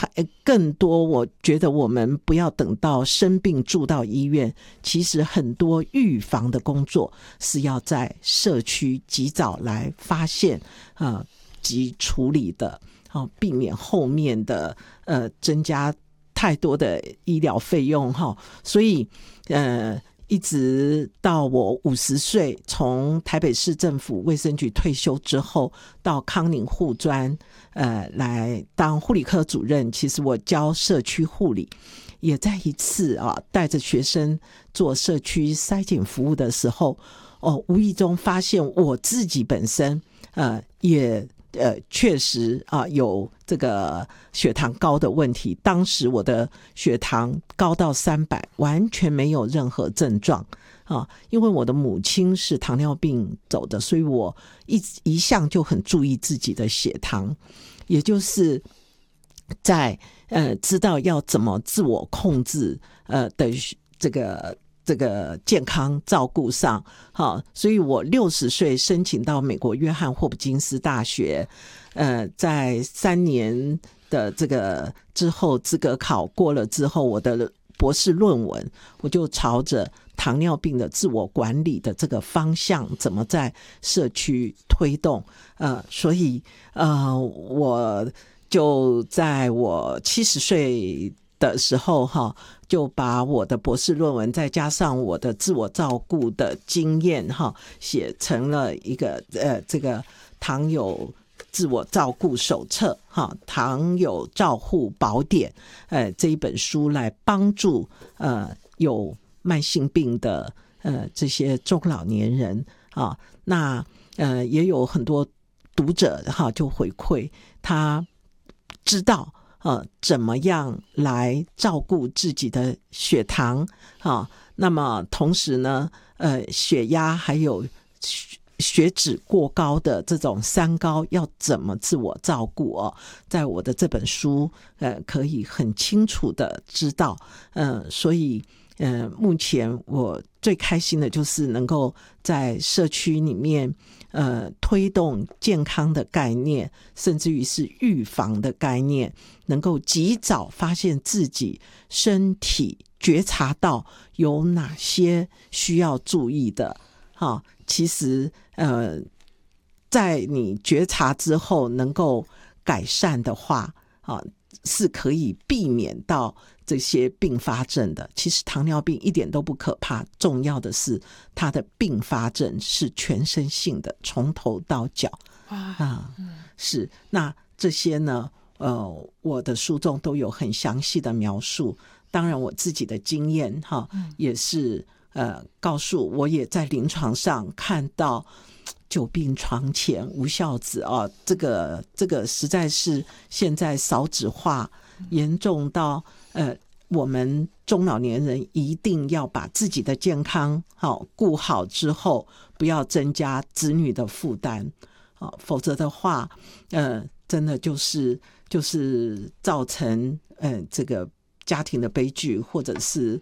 更多我觉得我们不要等到生病住到医院，其实很多预防的工作是要在社区及早来发现及处理的，避免后面的增加太多的医疗费用。所以一直到我50岁从台北市政府卫生局退休之后，到康宁护专来当护理科主任，其实我教社区护理，也在一次带着学生做社区筛检服务的时候，无意中发现我自己本身也确实有这个血糖高的问题。当时我的血糖高到300，完全没有任何症状因为我的母亲是糖尿病走的，所以我一向就很注意自己的血糖，也就是在知道要怎么自我控制的这个健康照顾上。所以我60岁申请到美国约翰霍普金斯大学，在3年的这个之后资格考过了之后，我的博士论文我就朝着糖尿病的自我管理的这个方向怎么在社区推动。所以我就在我70岁的时候就把我的博士论文再加上我的自我照顾的经验写成了一个这个糖友自我照顾手册糖友照护宝典这一本书，来帮助有慢性病的这些中老年人那也有很多读者就回馈他知道怎么样来照顾自己的血糖那么同时呢血压还有血脂过高的这种三高要怎么自我照顾在我的这本书可以很清楚的知道所以目前我最开心的就是能够在社区里面推动健康的概念，甚至于是预防的概念，能够及早发现自己身体，觉察到有哪些需要注意的其实在你觉察之后能够改善的话是可以避免到这些并发症的。其实糖尿病一点都不可怕，重要的是它的并发症是全身性的，从头到脚是。那这些呢我的书中都有很详细的描述，当然我自己的经验也是告诉我，也在临床上看到久病床前无孝子这个实在是现在少子化严重到我们中老年人一定要把自己的健康顾好之后，不要增加子女的负担否则的话真的就是造成这个家庭的悲剧，或者是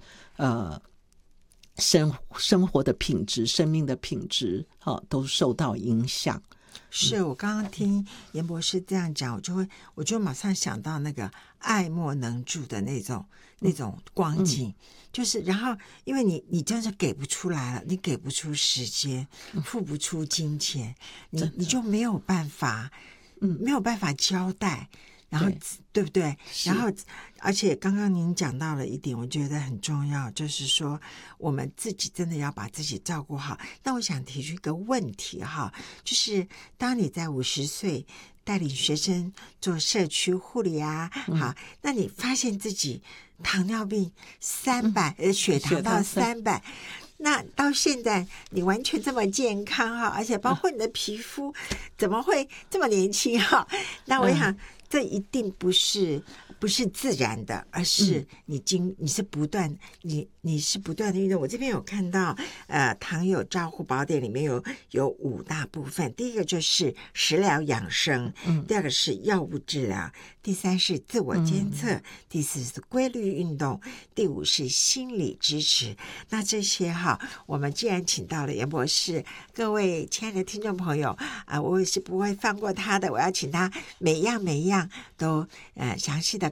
生活的品质、生命的品质都受到影响。 是我刚刚听严博士这样讲，我就马上想到那个爱莫能助的那种光景，就是然后因为你真是给不出来了，你给不出时间，付不出金钱，你就没有办法交代。然后对不对？然后而且刚刚您讲到了一点我觉得很重要，就是说我们自己真的要把自己照顾好。那我想提出一个问题就是当你在50岁带领学生做社区护理好，那你发现自己糖尿病300血糖到300，那到现在你完全这么健康而且包括你的皮肤怎么会这么年轻那我想这一定不是自然的，而是你是不断你是不断的运动。我这边有看到糖友照护宝典里面有5大部分，第一个就是食疗养生，第二个是药物治疗，第3是自我监测，第4是规律运动，第5是心理支持。那这些我们既然请到了严博士，各位亲爱的听众朋友我也是不会放过他的，我要请他每样都详细的